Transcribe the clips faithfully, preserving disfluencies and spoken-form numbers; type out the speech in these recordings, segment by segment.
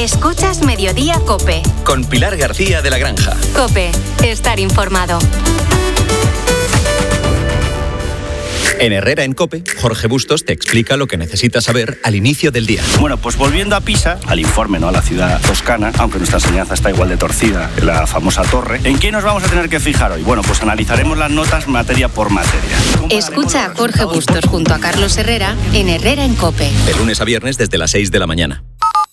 Escuchas Mediodía COPE. Con Pilar García de la Granja. COPE. Estar informado. En Herrera en COPE, Jorge Bustos te explica lo que necesitas saber al inicio del día. Bueno, pues volviendo a Pisa, al informe, ¿no? A la ciudad toscana, aunque nuestra enseñanza está igual de torcida, la famosa torre. ¿En qué nos vamos a tener que fijar hoy? Bueno, pues analizaremos las notas materia por materia. Escucha a Jorge Bustos junto a Carlos Herrera en Herrera en COPE. De lunes a viernes desde las seis de la mañana.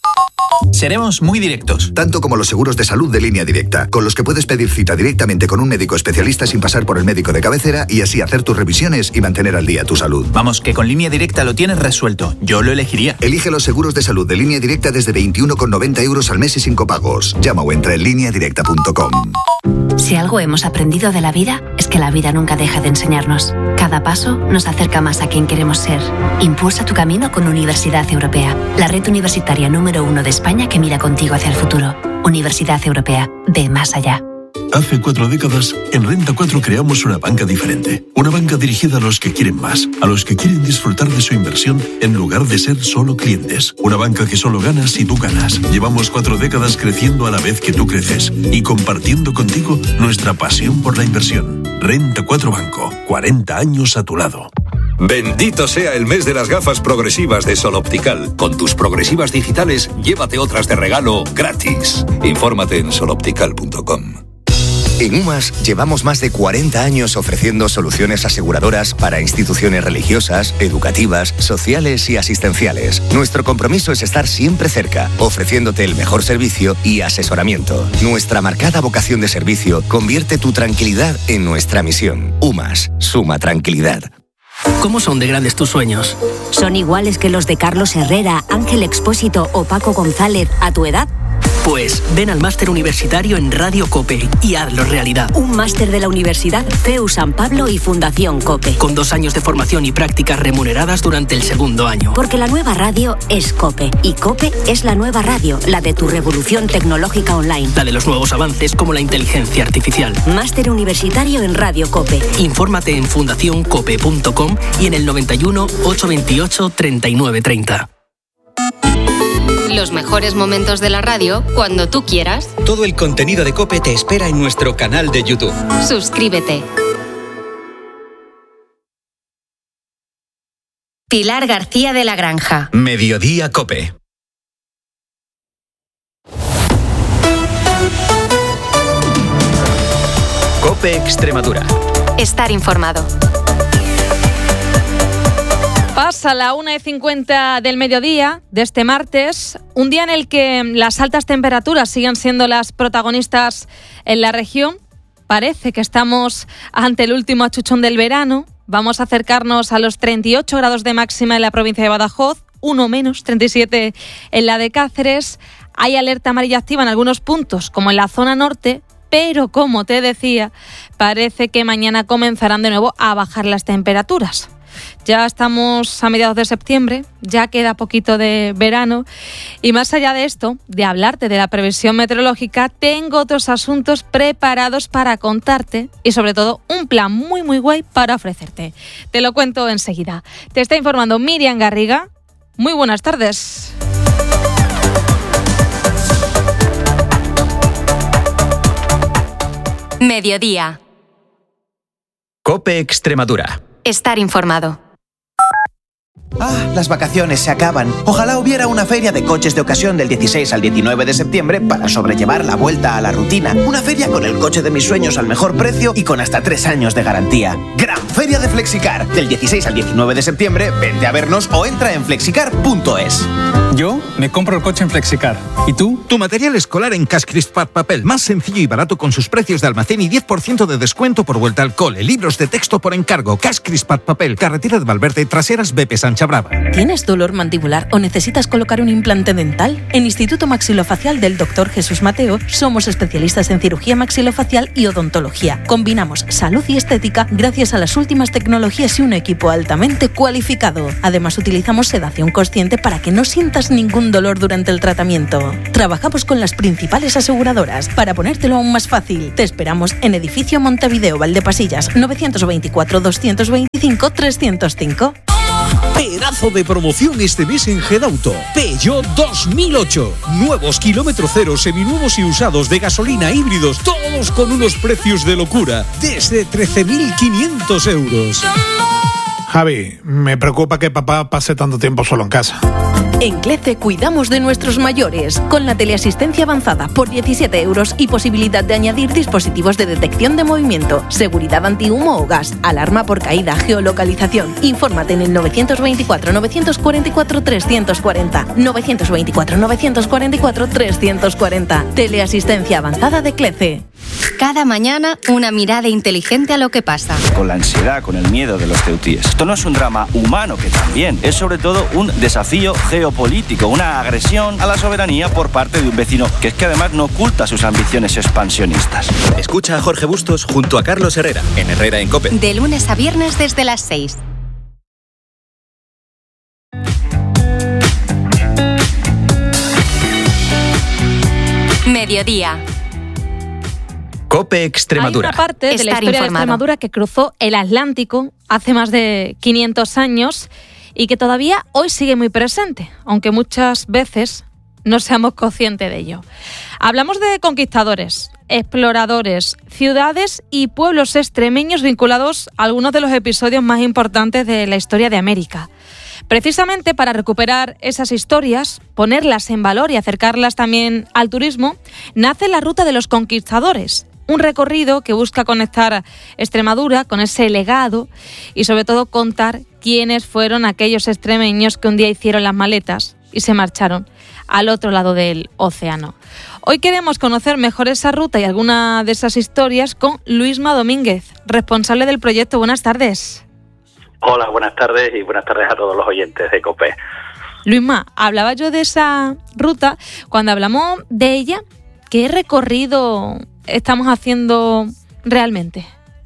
Seremos muy directos. Tanto como los seguros de salud de Línea Directa, con los que puedes pedir cita directamente con un médico especialista sin pasar por el médico de cabecera y así hacer tus revisiones y mantener al día tu salud. Vamos, que con Línea Directa lo tienes resuelto. Yo lo elegiría. Elige los seguros de salud de Línea Directa desde veintiuno con noventa euros al mes y sin copagos. Llama o entra en línea directa punto com. Si algo hemos aprendido de la vida, es que la vida nunca deja de enseñarnos. Cada paso nos acerca más a quien queremos ser. Impulsa tu camino con Universidad Europea, la red universitaria número uno de España que mira contigo hacia el futuro. Universidad Europea, ve más allá. Hace cuatro décadas, en Renta cuatro creamos una banca diferente. Una banca dirigida a los que quieren más, a los que quieren disfrutar de su inversión en lugar de ser solo clientes. Una banca que solo gana si tú ganas. Llevamos cuatro décadas creciendo a la vez que tú creces y compartiendo contigo nuestra pasión por la inversión. Renta cuatro Banco, cuarenta años a tu lado. Bendito sea el mes de las gafas progresivas de Sol Optical. Con tus progresivas digitales, llévate otras de regalo gratis. Infórmate en sol optical punto com. En UMAS llevamos más de cuarenta años ofreciendo soluciones aseguradoras para instituciones religiosas, educativas, sociales y asistenciales. Nuestro compromiso es estar siempre cerca, ofreciéndote el mejor servicio y asesoramiento. Nuestra marcada vocación de servicio convierte tu tranquilidad en nuestra misión. UMAS, suma tranquilidad. ¿Cómo son de grandes tus sueños? ¿Son iguales que los de Carlos Herrera, Ángel Expósito o Paco González a tu edad? Pues ven al máster universitario en Radio COPE y hazlo realidad. Un máster de la Universidad C E U San Pablo y Fundación COPE. Con dos años de formación y prácticas remuneradas durante el segundo año. Porque la nueva radio es COPE y COPE es la nueva radio, la de tu revolución tecnológica online. La de los nuevos avances como la inteligencia artificial. Máster universitario en Radio COPE. Infórmate en fundación cope punto com y en el noventa y uno, ochocientos veintiocho, treinta y nueve treinta. Los mejores momentos de la radio cuando tú quieras. Todo el contenido de COPE te espera en nuestro canal de YouTube. Suscríbete. Pilar García de la Granja. Mediodía COPE. COPE Extremadura. Estar informado. Pasa la una y cincuenta del mediodía de este martes, un día en el que las altas temperaturas siguen siendo las protagonistas en la región. Parece que estamos ante el último achuchón del verano. Vamos a acercarnos a los treinta y ocho grados de máxima en la provincia de Badajoz, uno menos, treinta y siete en la de Cáceres. Hay alerta amarilla activa en algunos puntos, como en la zona norte, pero como te decía, parece que mañana comenzarán de nuevo a bajar las temperaturas. Ya estamos a mediados de septiembre, ya queda poquito de verano y más allá de esto, de hablarte de la previsión meteorológica, tengo otros asuntos preparados para contarte y sobre todo un plan muy muy guay para ofrecerte. Te lo cuento enseguida. Te está informando Miriam Garriga. Muy buenas tardes. Mediodía. COPE Extremadura. Estar informado. Ah, las vacaciones se acaban. Ojalá hubiera una feria de coches de ocasión del dieciséis al diecinueve de septiembre para sobrellevar la vuelta a la rutina. Una feria con el coche de mis sueños al mejor precio y con hasta tres años de garantía. Gran Feria de Flexicar. Del dieciséis al diecinueve de septiembre, vente a vernos o entra en flexicar punto es. Yo me compro el coche en Flexicar. ¿Y tú? Tu material escolar en Cash Crispat Papel. Más sencillo y barato con sus precios de almacén y diez por ciento de descuento por vuelta al cole. Libros de texto por encargo. Cash Crispat Papel. Carretera de Valverde, Traseras, Bepe, Sancha Brava. ¿Tienes dolor mandibular o necesitas colocar un implante dental? En Instituto Maxilofacial del doctor Jesús Mateo somos especialistas en cirugía maxilofacial y odontología. Combinamos salud y estética gracias a las últimas tecnologías y un equipo altamente cualificado. Además, utilizamos sedación consciente para que no sientas ningún dolor durante el tratamiento. Trabajamos con las principales aseguradoras. Para ponértelo aún más fácil, te esperamos en Edificio Montevideo, Valdepasillas, novecientos veinticuatro, doscientos veinticinco, trescientos cinco. Pedazo de promoción este mes en Gedauto. Peugeot dos mil ocho. Nuevos kilómetro cero, seminuevos y usados de gasolina, híbridos, todos con unos precios de locura. Desde trece mil quinientos euros. Javi, me preocupa que papá pase tanto tiempo solo en casa. En CLECE cuidamos de nuestros mayores, con la teleasistencia avanzada por diecisiete euros y posibilidad de añadir dispositivos de detección de movimiento, seguridad antihumo o gas, alarma por caída, geolocalización. Infórmate en el novecientos veinticuatro, novecientos cuarenta y cuatro, trescientos cuarenta. novecientos veinticuatro, novecientos cuarenta y cuatro, trescientos cuarenta. Teleasistencia avanzada de CLECE. Cada mañana una mirada inteligente a lo que pasa. Con la ansiedad, con el miedo de los ceutíes. Esto no es un drama humano, que también es sobre todo un desafío geopolítico, una agresión a la soberanía por parte de un vecino que es que además no oculta sus ambiciones expansionistas. Escucha a Jorge Bustos junto a Carlos Herrera en Herrera en COPE. De lunes a viernes desde las seis. Mediodía. COPE Extremadura. Hay una parte de la Estar historia informado. de Extremadura que cruzó el Atlántico hace más de quinientos años y que todavía hoy sigue muy presente, aunque muchas veces no seamos conscientes de ello. Hablamos de conquistadores, exploradores, ciudades y pueblos extremeños vinculados a algunos de los episodios más importantes de la historia de América. Precisamente para recuperar esas historias, ponerlas en valor y acercarlas también al turismo, nace la Ruta de los Conquistadores, un recorrido que busca conectar Extremadura con ese legado y sobre todo contar quiénes fueron aquellos extremeños que un día hicieron las maletas y se marcharon al otro lado del océano. Hoy queremos conocer mejor esa ruta y alguna de esas historias con Luisma Domínguez, responsable del proyecto. Buenas tardes. Hola, buenas tardes y buenas tardes a todos los oyentes de COPE. Luisma, hablaba yo de esa ruta. Cuando hablamos de ella, ¿qué recorrido estamos haciendo realmente?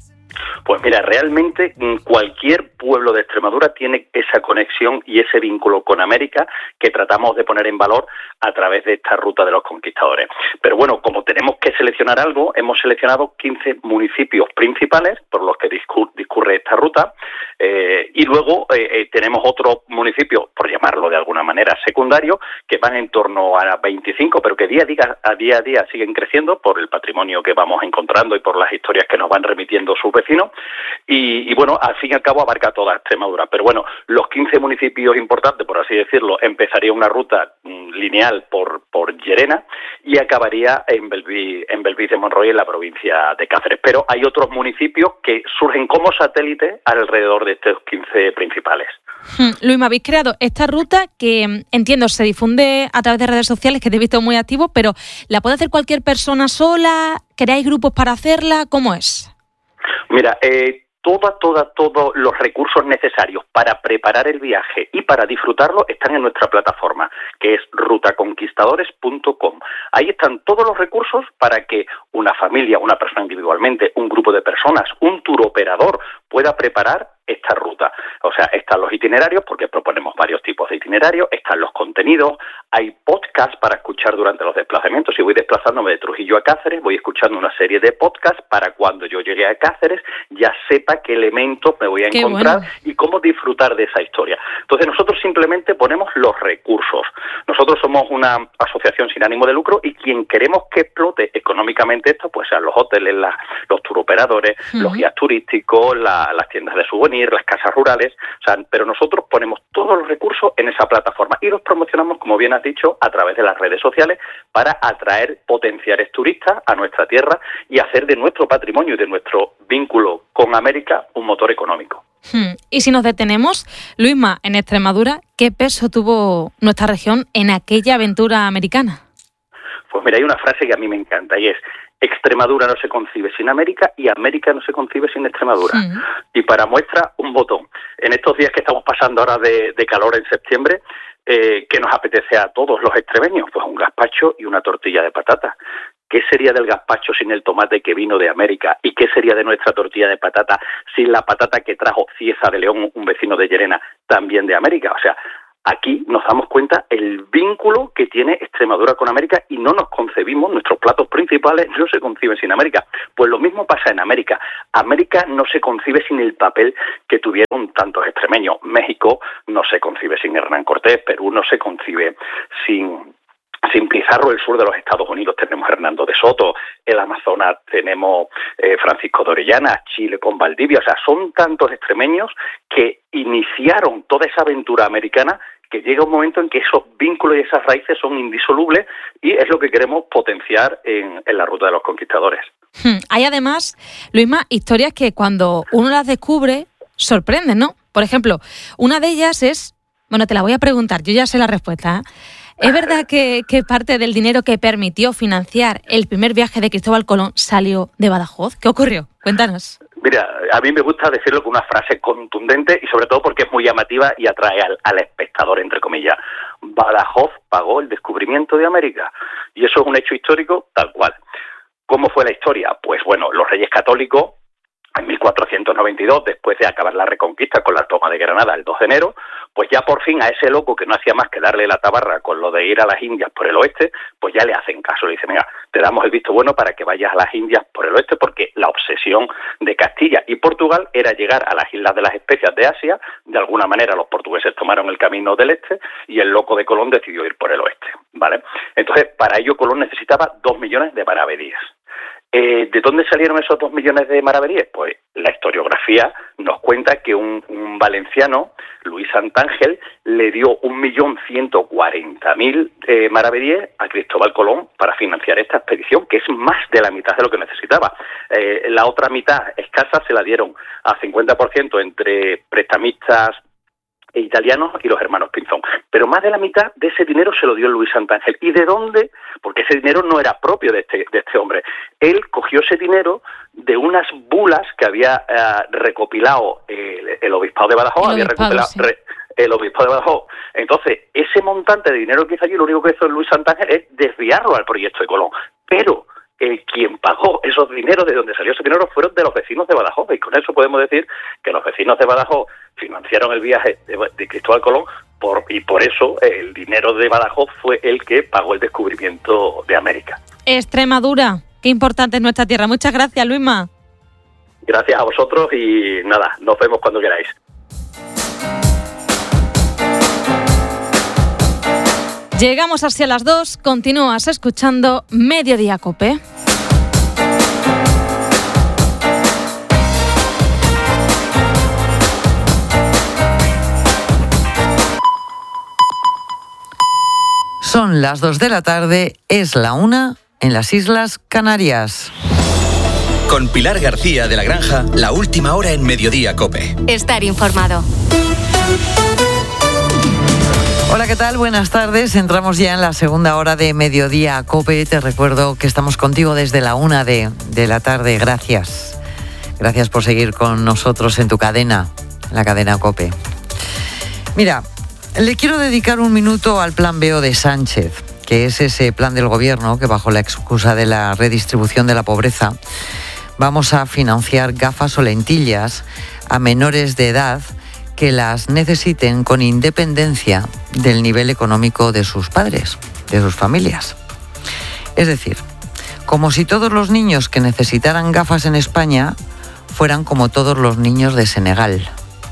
Pues mira, realmente cualquier pueblo de Extremadura tiene esa conexión y ese vínculo con América que tratamos de poner en valor a través de esta Ruta de los Conquistadores. Pero bueno, como tenemos que seleccionar algo, hemos seleccionado quince municipios principales por los que discur- discurre esta ruta eh, y luego eh, eh, tenemos otros municipios, por llamarlo de alguna manera, secundarios, que van en torno a veinticinco, pero que día a día, a día a día siguen creciendo por el patrimonio que vamos encontrando y por las historias que nos van remitiendo sus vecinos. Y, y bueno, al fin y al cabo abarca toda Extremadura. Pero bueno, los quince municipios importantes, por así decirlo, empezaría una ruta mm, lineal por, por Llerena y acabaría en Belví, en Belví de Monroy, en la provincia de Cáceres. Pero hay otros municipios que surgen como satélite alrededor de estos quince principales. Hmm. Luis, me habéis creado esta ruta que, entiendo, se difunde a través de redes sociales, que te he visto muy activo, pero ¿la puede hacer cualquier persona sola? ¿Creáis grupos para hacerla? ¿Cómo es? Mira, eh, toda, toda, todos los recursos necesarios para preparar el viaje y para disfrutarlo están en nuestra plataforma, que es ruta conquistadores punto com. Ahí están todos los recursos para que una familia, una persona individualmente, un grupo de personas, un tour operador pueda preparar esta ruta. O sea, están los itinerarios, porque proponemos varios tipos de itinerarios, están los contenidos, hay podcasts para escuchar durante los desplazamientos. Si voy desplazándome de Trujillo a Cáceres, voy escuchando una serie de podcasts para cuando yo llegue a Cáceres ya sepa qué elementos me voy a Qué encontrar bueno. y cómo disfrutar de esa historia. Entonces nosotros simplemente ponemos los recursos. Nosotros somos una asociación sin ánimo de lucro y quien queremos que explote económicamente esto, pues sean los hoteles, la, los turoperadores, uh-huh. los guías turísticos, la, las tiendas de souvenirs, las casas rurales, o sea, pero nosotros ponemos todos los recursos en esa plataforma y los promocionamos, como bien has dicho, a través de las redes sociales para atraer potenciales turistas a nuestra tierra y hacer de nuestro patrimonio y de nuestro vínculo con América un motor económico. Hmm. Y si nos detenemos, Luisma, en Extremadura, ¿qué peso tuvo nuestra región en aquella aventura americana? Pues mira, hay una frase que a mí me encanta y es: Extremadura no se concibe sin América y América no se concibe sin Extremadura. Sí. Y para muestra, un botón. En estos días que estamos pasando ahora de, de calor en septiembre, eh, ¿qué nos apetece a todos los extremeños? Pues un gazpacho y una tortilla de patata. ¿Qué sería del gazpacho sin el tomate que vino de América? ¿Y qué sería de nuestra tortilla de patata sin la patata que trajo Cieza de León, un vecino de Llerena, también de América? O sea, aquí nos damos cuenta el vínculo que tiene Extremadura con América y no nos concebimos, nuestros platos principales no se conciben sin América. Pues lo mismo pasa en América. América no se concibe sin el papel que tuvieron tantos extremeños. México no se concibe sin Hernán Cortés, Perú no se concibe sin... Sin Pizarro, el sur de los Estados Unidos tenemos Hernando de Soto, el Amazonas tenemos eh, Francisco de Orellana, Chile con Valdivia, o sea, son tantos extremeños que iniciaron toda esa aventura americana que llega un momento en que esos vínculos y esas raíces son indisolubles y es lo que queremos potenciar en, en la ruta de los conquistadores. Hmm. Hay además, Luisma, historias que cuando uno las descubre sorprenden, ¿no? Por ejemplo, una de ellas es, bueno, te la voy a preguntar, yo ya sé la respuesta, ¿eh? ¿Es verdad que, que parte del dinero que permitió financiar el primer viaje de Cristóbal Colón salió de Badajoz? ¿Qué ocurrió? Cuéntanos. Mira, a mí me gusta decirlo con una frase contundente y sobre todo porque es muy llamativa y atrae al, al espectador, entre comillas. Badajoz pagó el descubrimiento de América y eso es un hecho histórico tal cual. ¿Cómo fue la historia? Pues bueno, los reyes católicos en mil cuatrocientos noventa y dos, después de acabar la Reconquista con la toma de Granada el dos de enero, pues ya por fin a ese loco que no hacía más que darle la tabarra con lo de ir a las Indias por el oeste, pues ya le hacen caso, le dicen, mira, te damos el visto bueno para que vayas a las Indias por el oeste, porque la obsesión de Castilla y Portugal era llegar a las Islas de las Especias de Asia, de alguna manera los portugueses tomaron el camino del este y el loco de Colón decidió ir por el oeste, ¿vale? Entonces, para ello Colón necesitaba dos millones de maravedíes. Eh, ¿De dónde salieron esos dos millones de maravedíes? Pues la historiografía nos cuenta que un, un valenciano, Luis Santángel, le dio un millón ciento cuarenta mil eh, maravedíes a Cristóbal Colón para financiar esta expedición, que es más de la mitad de lo que necesitaba. Eh, la otra mitad escasa se la dieron a cincuenta por ciento entre prestamistas italianos y los hermanos Pinzón. Pero más de la mitad de ese dinero se lo dio Luis Santángel. ¿Y de dónde? Porque ese dinero no era propio de este, de este hombre. Él cogió ese dinero de unas bulas que había eh, recopilado el, el obispado de Badajoz, el había obispado, recopilado sí. re, el obispado de Badajoz. Entonces, ese montante de dinero que hizo allí, lo único que hizo Luis Santángel es desviarlo al proyecto de Colón. Pero Eh, quien pagó esos dineros, de donde salió ese dinero, fueron de los vecinos de Badajoz, y con eso podemos decir que los vecinos de Badajoz financiaron el viaje de, de Cristóbal Colón por, y por eso eh, el dinero de Badajoz fue el que pagó el descubrimiento de América. Extremadura, qué importante es nuestra tierra. Muchas gracias, Luisma. Gracias a vosotros y nada, nos vemos cuando queráis. Llegamos así a las dos, continúas escuchando Mediodía COPE. Son las dos de la tarde, es la una en las Islas Canarias. Con Pilar García de la Granja, la última hora en Mediodía COPE. Estar informado. Hola, ¿qué tal? Buenas tardes. Entramos ya en la segunda hora de Mediodía COPE. Te recuerdo que estamos contigo desde la una de, de la tarde. Gracias. Gracias por seguir con nosotros en tu cadena, la cadena COPE. Mira, le quiero dedicar un minuto al plan B E O de Sánchez, que es ese plan del gobierno que, bajo la excusa de la redistribución de la pobreza, vamos a financiar gafas o lentillas a menores de edad que las necesiten con independencia del nivel económico de sus padres, de sus familias. Es decir, como si todos los niños que necesitaran gafas en España fueran como todos los niños de Senegal.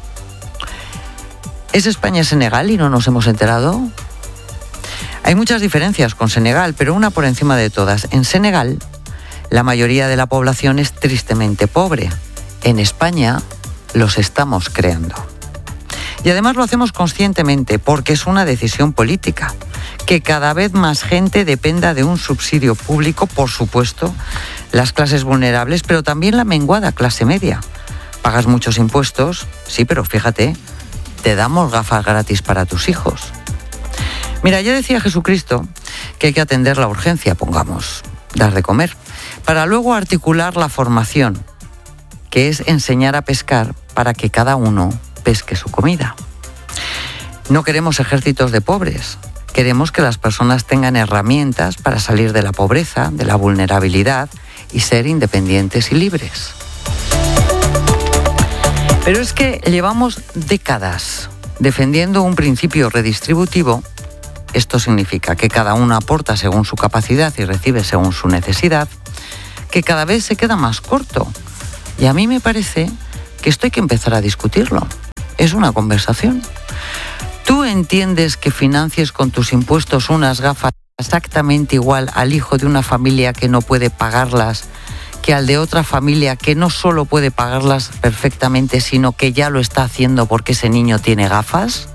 ¿Es España Senegal y no nos hemos enterado? Hay muchas diferencias con Senegal, pero una por encima de todas. En Senegal, la mayoría de la población es tristemente pobre. En España, los estamos creando. Y además lo hacemos conscientemente porque es una decisión política. Que cada vez más gente dependa de un subsidio público, por supuesto, las clases vulnerables, pero también la menguada clase media. Pagas muchos impuestos, sí, pero fíjate, te damos gafas gratis para tus hijos. Mira, ya decía Jesucristo que hay que atender la urgencia, pongamos, dar de comer, para luego articular la formación, que es enseñar a pescar para que cada uno pesque su comida. No queremos ejércitos de pobres. Queremos que las personas tengan herramientas para salir de la pobreza, de la vulnerabilidad y ser independientes y libres. Pero es que llevamos décadas defendiendo un principio redistributivo. Esto significa que cada uno aporta según su capacidad y recibe según su necesidad, que cada vez se queda más corto. Y a mí me parece que esto hay que empezar a discutirlo. Es una conversación. ¿Tú entiendes que financies con tus impuestos unas gafas exactamente igual al hijo de una familia que no puede pagarlas que al de otra familia que no solo puede pagarlas perfectamente, sino que ya lo está haciendo porque ese niño tiene gafas?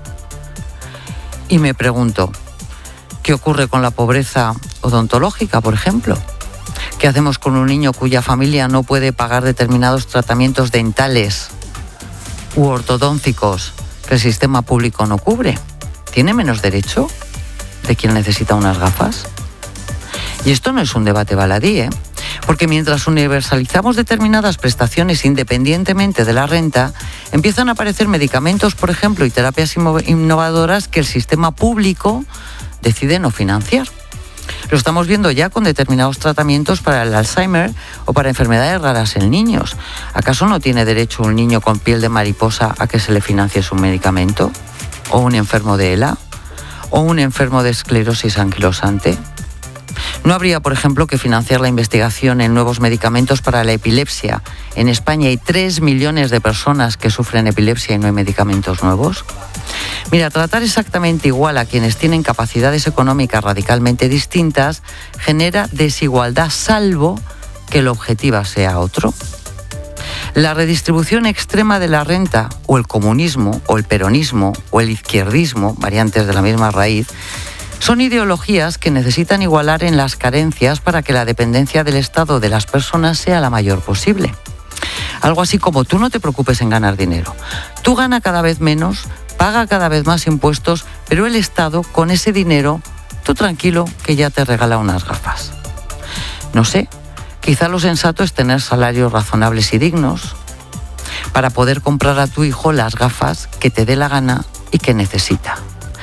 Y me pregunto, ¿qué ocurre con la pobreza odontológica, por ejemplo? ¿Qué hacemos con un niño cuya familia no puede pagar determinados tratamientos dentales u ortodónticos que el sistema público no cubre? ¿Tiene menos derecho de quien necesita unas gafas? Y esto no es un debate baladí, ¿eh? Porque mientras universalizamos determinadas prestaciones independientemente de la renta, empiezan a aparecer medicamentos, por ejemplo, y terapias innovadoras que el sistema público decide no financiar. Lo estamos viendo ya con determinados tratamientos para el Alzheimer o para enfermedades raras en niños. ¿Acaso no tiene derecho un niño con piel de mariposa a que se le financie su medicamento? ¿O un enfermo de E L A? ¿O un enfermo de esclerosis anquilosante? ¿No habría, por ejemplo, que financiar la investigación en nuevos medicamentos para la epilepsia? En España hay tres millones de personas que sufren epilepsia y no hay medicamentos nuevos. Mira, tratar exactamente igual a quienes tienen capacidades económicas radicalmente distintas genera desigualdad, salvo que el objetivo sea otro. La redistribución extrema de la renta, o el comunismo, o el peronismo, o el izquierdismo, variantes de la misma raíz, son ideologías que necesitan igualar en las carencias para que la dependencia del Estado de las personas sea la mayor posible. Algo así como: tú no te preocupes en ganar dinero. Tú gana cada vez menos, paga cada vez más impuestos, pero el Estado, con ese dinero, tú tranquilo que ya te regala unas gafas. No sé, quizá lo sensato es tener salarios razonables y dignos para poder comprar a tu hijo las gafas que te dé la gana y que necesita.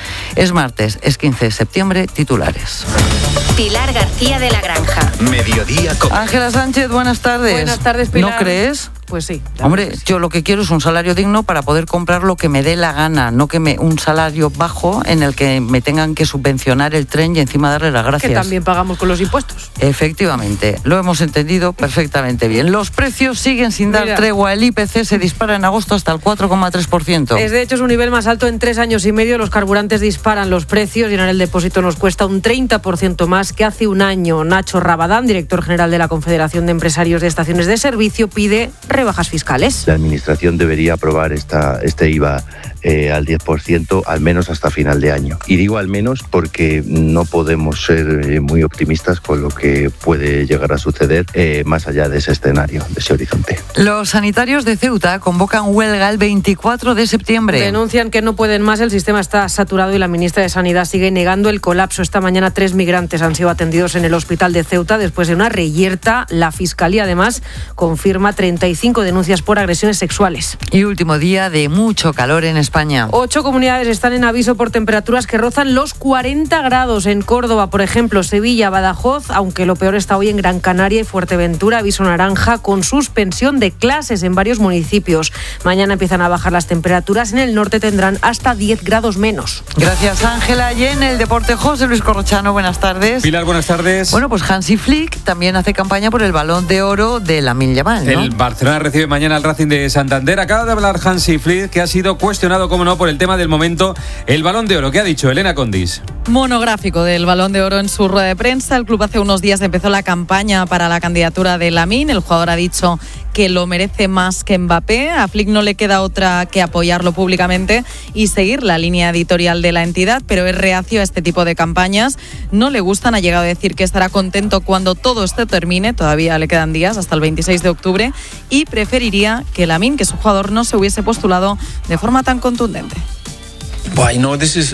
Es martes, es quince de septiembre, titulares. Pilar García de la Granja. Mediodía con... Ángela Sánchez, buenas tardes. Buenas tardes, Pilar. ¿No crees? Pues sí. Hombre, yo lo que quiero es un salario digno para poder comprar lo que me dé la gana, no que me un salario bajo en el que me tengan que subvencionar el tren y encima darle las gracias. Que también pagamos con los impuestos. Efectivamente, lo hemos entendido perfectamente bien. Los precios siguen sin dar Mira. tregua. El I P C se dispara en agosto hasta el cuatro coma tres por ciento. Es de hecho su nivel más alto en tres años y medio. Los carburantes disparan los precios y en el depósito nos cuesta un treinta por ciento más que hace un año. Nacho Rabadán, director general de la Confederación de Empresarios de Estaciones de Servicio, pide rebajas fiscales. La Administración debería aprobar esta, este I V A eh, al diez por ciento al menos hasta final de año. Y digo al menos porque no podemos ser eh, muy optimistas con lo que puede llegar a suceder eh, más allá de ese escenario, de ese horizonte. Los sanitarios de Ceuta convocan huelga el veinticuatro de septiembre. Denuncian que no pueden más, el sistema está saturado y la ministra de Sanidad sigue negando el colapso. Esta mañana tres migrantes han sido atendidos en el hospital de Ceuta después de una reyerta. La Fiscalía además confirma treinta y cinco denuncias por agresiones sexuales. Y último día de mucho calor en España. Ocho comunidades están en aviso por temperaturas que rozan los cuarenta grados. En Córdoba, por ejemplo, Sevilla, Badajoz, aunque lo peor está hoy en Gran Canaria y Fuerteventura, aviso naranja con suspensión de clases en varios municipios. Mañana empiezan a bajar las temperaturas. En el norte tendrán hasta diez grados menos. Gracias, Ángela. Y en el deporte, José Luis Corrochano, buenas tardes. Pilar, buenas tardes. Bueno, pues Hansi Flick también hace campaña por el Balón de Oro de Lamine Yamal, ¿no? El Barcelona recibe mañana al Racing de Santander. Acaba de hablar Hansi Flick, que ha sido cuestionado, como no, por el tema del momento, el Balón de Oro. ¿Qué ha dicho Elena Condis? Monográfico del Balón de Oro en su rueda de prensa. El club hace unos días empezó la campaña para la candidatura de Lamine. El jugador ha dicho que lo merece más que Mbappé. A Flick no le queda otra que apoyarlo públicamente y seguir la línea editorial de la entidad, pero es reacio a este tipo de campañas. No le gustan. Ha llegado a decir que estará contento cuando todo esto termine. Todavía le quedan días hasta el veintiséis de octubre y preferiría que Lamine, que su jugador, no se hubiese postulado de forma tan contundente. Well, you know, this is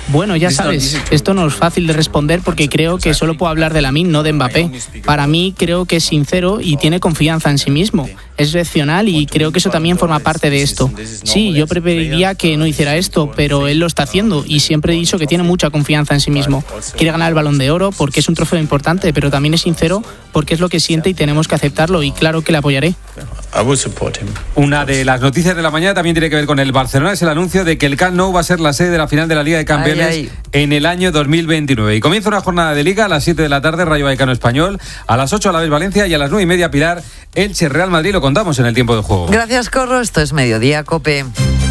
Bueno, ya sabes, esto no es fácil de responder porque creo que solo puedo hablar de Lamine, no de Mbappé. Para mí creo que es sincero y tiene confianza en sí mismo. Es excepcional y creo que eso también forma parte de esto. Sí, yo preferiría que no hiciera esto, pero él lo está haciendo y siempre he dicho que tiene mucha confianza en sí mismo. Quiere ganar el Balón de Oro porque es un trofeo importante, pero también es sincero porque es lo que siente y tenemos que aceptarlo y claro que le apoyaré. Una de las noticias de la mañana también tiene que ver con el Barcelona, es el anuncio de que el Camp Nou va a ser la sede de la final de la Liga de Campeones ay, ay. en el año dos mil veintinueve. Y comienza una jornada de Liga a las siete de la tarde, Rayo Vallecano Español, a las ocho a la vez Valencia y a las nueve y media Pilar, Elche Real Madrid. Lo contamos en el tiempo de juego. Gracias, Corro. Esto es Mediodía, COPE.